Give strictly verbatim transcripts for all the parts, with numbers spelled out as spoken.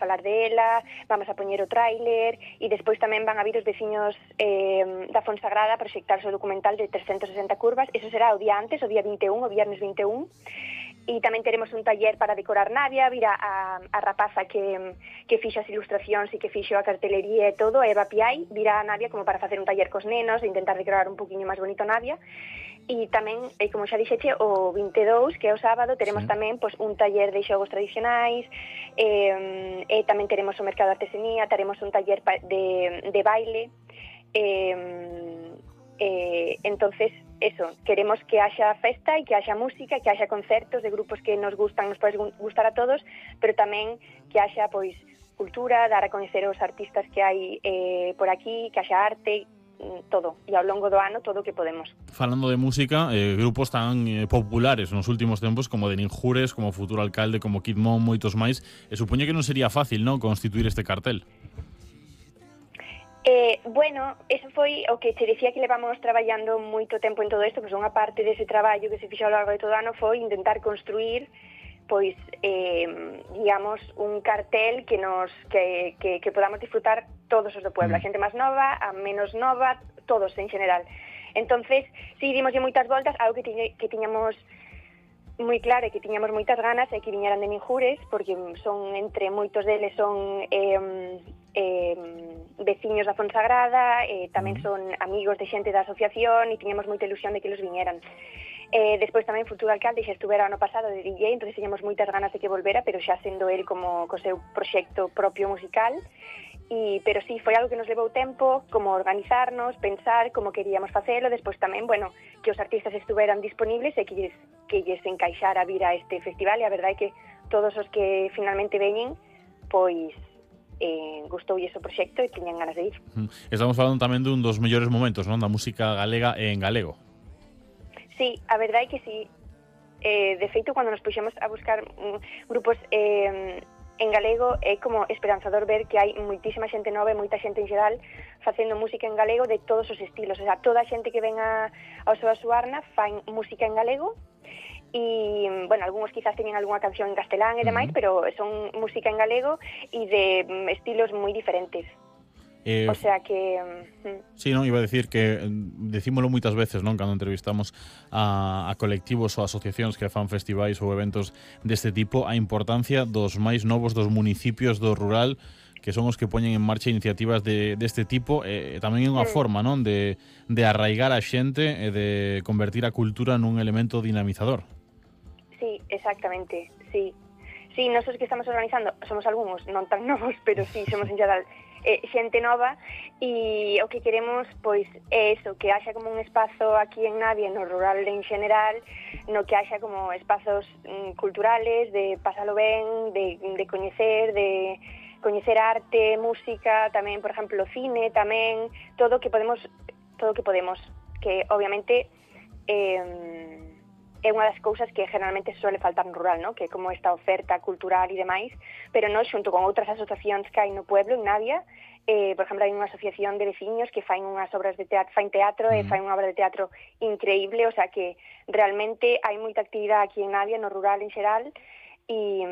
falar dela, vamos a poñer o tráiler, e despois tamén van a vir os veciños eh, da Fonsagrada a proxectarse o documental de trescentas e sesenta curvas. Eso será o día antes, o día vinte e un, o viernes vinte e un. E tamén teremos un taller para decorar Navia, virá a, a rapaza que, que fixo as ilustracións e que fixo a cartelería e todo, Eva Piai, virá a Navia como para facer un taller cos nenos e intentar decorar un poquinho máis bonito Navia. E tamén, e como xa dixeche, o vinte e dous, que é o sábado, teremos sí. tamén pois, un taller de xogos tradicionais, e, e tamén teremos o mercado de artesanía, teremos un taller de, de baile, e, e, entonces eso, queremos que haxa festa e que haxa música, que haxa concertos de grupos que nos gustan, nos pode gustar a todos, pero tamén que haxa pois cultura, dar a coñecer os artistas que hai eh, por aquí, que haxa arte, todo, e ao longo do ano todo o que podemos. Falando de música, eh, grupos tan eh, populares nos últimos tempos como de Ninjures, como Futuro Alcalde, como Kid Mon, moitos máis, e supoño que non sería fácil, non, constituir este cartel. Eh, bueno, eso foi o que che dicía que levamos traballando moito tempo en todo isto, pois unha parte dese traballo que se fixo ao largo de todo o ano foi intentar construir pois, eh, digamos, un cartel que nos que, que, que podamos disfrutar todos os do pueblo, a xente máis nova, a menos nova, todos en general. Entonces, si dimoslle moitas voltas, algo que, tiñe, que tiñamos moi claro e que tiñamos moitas ganas é que viñeran de Ninjures, porque son, entre moitos deles son eh, eh, veciños da Fonsagrada, eh, tamén son amigos de xente da asociación e tiñamos moita ilusión de que los viñeran. Eh, despois tamén Futuro Alcalde xa estuvera ano pasado de D J, entonces tiñamos moitas ganas de que volvera, pero xa sendo el como co seu proxecto propio musical. E, pero sí, foi algo que nos levou tempo, como organizarnos, pensar como queríamos facelo, despois tamén, bueno, que os artistas estuveran disponibles e que lles, que lles encaixara vir a este festival, e a verdade é que todos os que finalmente veñen, pois eh, gustoulle o proxecto e tiñan ganas de ir. Estamos falando tamén dun dos mellores momentos, non, da música galega en galego. Sí, a verdade é que sí. Eh, de feito, cando nos puxemos a buscar um, grupos eh, en galego, é como esperanzador ver que hai moitísima xente nova e moita xente en xeral facendo música en galego de todos os estilos. O sea, toda a xente que ven a, ao Soa Suarna fan música en galego e, bueno, algúns quizás teñen algunha canción en castelán e demais, uh-huh. pero son música en galego e de um, estilos moi diferentes. Eh, o sea que... Um, sí, non, iba a decir que decímolo moitas veces, non, cando entrevistamos a, a colectivos ou asociacións que fan festivais ou eventos deste tipo, a importancia dos máis novos dos municipios do rural, que son os que poñen en marcha iniciativas de, deste tipo, e tamén é unha sí. forma, non, de, de arraigar a xente e de convertir a cultura nun elemento dinamizador. Sí, exactamente, sí. Sí, nosos que estamos organizando somos algúns, non tan novos, pero sí, somos en xeral eh, xente nova, e o que queremos pois é eso, que haxa como un espazo aquí en Navia, no rural en general, no que haxa como espazos mm, culturales, de pasalo ben, de, de coñecer, de coñecer arte, música, tamén, por exemplo, cine, tamén, todo o que podemos, todo o que podemos, que obviamente eh, é unha das cousas que generalmente suele faltar no rural, ¿no? Que é como esta oferta cultural e demais, pero non xunto con outras asociacións que hai no pueblo, en Navia, eh, por exemplo, hai unha asociación de veciños que fain unhas obras de teatro, fain teatro mm. e fain unha obra de teatro increíble, o sea que realmente hai moita actividade aquí en Navia, no rural en xeral, e...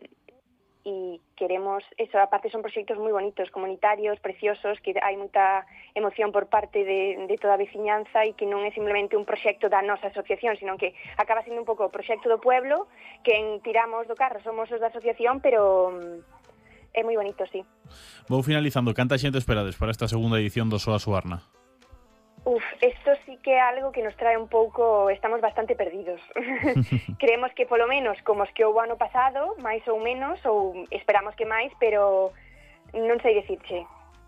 e queremos, eso, aparte son proxectos moi bonitos, comunitarios, preciosos, que hai moita emoción por parte de, de toda a veciñanza e que non é simplemente un proxecto da nosa asociación, sino que acaba sendo un pouco o proxecto do pueblo, que en tiramos do carro somos os da asociación, pero é moi bonito, sí. Vou finalizando, canta xente esperades para esta segunda edición do Soa Suarna? Uf, esto sí que é algo que nos trae un pouco, estamos bastante perdidos. Creemos que polo menos como os que houve ano pasado, máis ou menos, ou esperamos que máis, pero non sei decirche.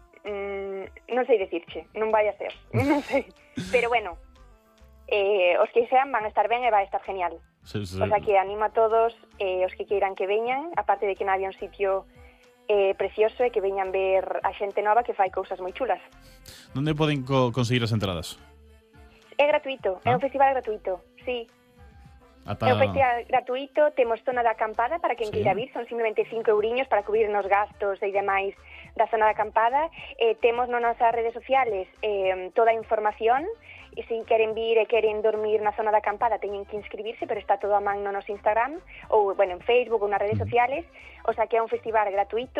Mm, non sei decirche, non vai a ser, non sei. Pero bueno, eh, os que sean van a estar ben e vai a estar genial. Sí, sí. O sea que animo a todos eh, os que queiran que veñan, aparte de que non había un sitio eh, precioso e que veñan ver a xente nova que fai cousas moi chulas. Onde poden co conseguir as entradas? É gratuito, ah? É un festival gratuito, sí. Ata... É un festival gratuito, temos zona de acampada para quen sí. queira vir, son simplemente cinco euriños para cubrir nos gastos e demais da zona de acampada. Eh, temos nas nosas redes sociales eh, toda a información, e se queren vir e queren dormir na zona de acampada teñen que inscribirse, pero está todo a man no noso Instagram, ou, bueno, en Facebook ou nas redes sociales, o sea que é un festival gratuito.